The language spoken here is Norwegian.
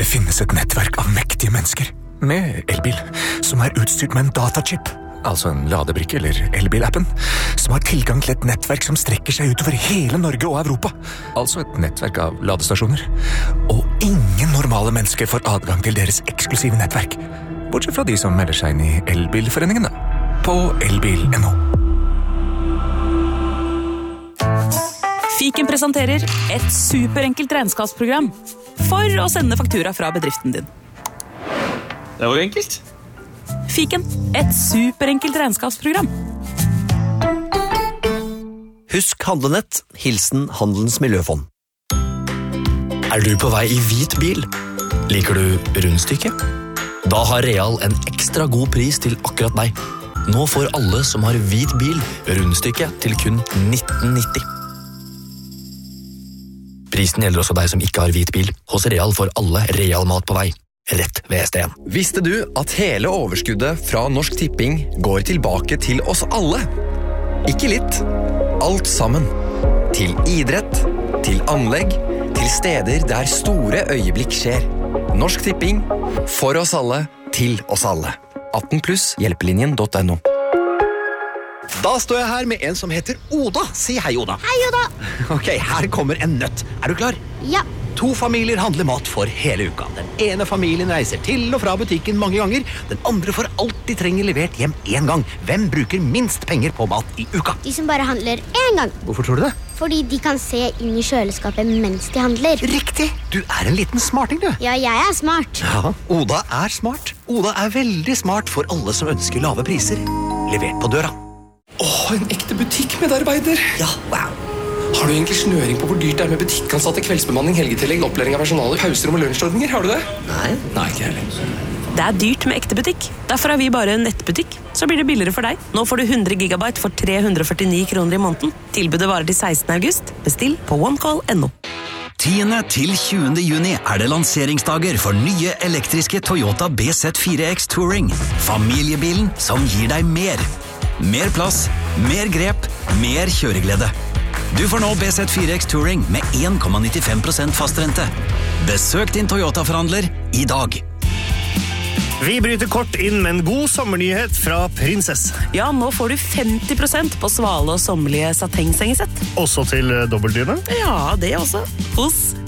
finnes et nettverk av mektige mennesker med elbil, som utstyrt med en datachip, altså en ladebrikke eller elbilappen, som har tilgang til et nettverk som strekker seg utover hele Norge og Europa. Altså et nettverk av ladestasjoner. Og ingen normale mennesker får adgang til deres eksklusive nettverk, bortsett fra de som melder seg inn i elbilforeningen på elbil.no. Fiken presenterer et superenkelt regnskapsprogram for å sende faktura fra bedriften din. Det var enkelt. Fiken, et superenkelt regnskapsprogram. Husk handlenett, hilsen Handelens Miljøfond. Du på vei i hvit bil? Liker du rundstykke? Da har Real en ekstra god pris til akkurat deg. Nå får alle som har hvit bil rundstykke til kun 19,90. Prisen gjelder også deg som ikke har hvit bil. Hos Real får alle Real mat på vei. Rett ved STN. Visste du at hele overskuddet fra Norsk Tipping går tilbake til oss alle? Ikke litt. Alt sammen. Til idrett, til anlegg, til steder der store øyeblikk skjer. Norsk Tipping, for oss alle, til oss alle. 18+, hjelpelinjen.no. Da står jeg her med en som heter Oda. Si hei, Oda. Hei, Oda. Ok, her kommer en nøtt. Du klar? Ja. 2 familier handler mat for hele uka. Den ene familien reiser til og fra butikken mange ganger. Den andre får alt de trenger levert hjem en gang. Hvem bruker minst penger på mat i uka? De som bare handler en gang. Hvorfor tror du det? Fordi de kan se inn i kjøleskapet mens de handler. Riktig! Du en liten smarting, du. Ja, jeg smart. Ja, Oda smart. Oda veldig smart for alle som ønsker lave priser. Levert på døra. En ekte butikkmedarbeider. Ja, wow. Har du egentlig snøring på hvor dyrt det med butikkansatte, kveldsbemanning, helgetillegg, opplæring av personale, pauser og lunsjordninger? Har du det? Nei, ikke heller. Det dyrt med ekte butikk. Derfor har vi bare en nettbutikk. Så blir det billigere for deg. Nå får du 100 gigabyte for 349 kroner i måneden. Tilbudet varer til 16. august. Bestill på onecall.no. 10. til 20. juni det lanseringsdager for nye elektriske Toyota BZ4X Touring. Familiebilen som gir deg mer. Mer plass, mer grep, mer kjøreglede. Du får nå BZ4X Touring med 1,95% fastrente. Besøk din Toyota-forhandler i dag. Vi bryter kort inn med en god sommernyhet fra Prinsess. Ja, nå får du 50% på svale og sommerlige satengsengesett. Også til dobbeltdyne? Ja, det også. Hos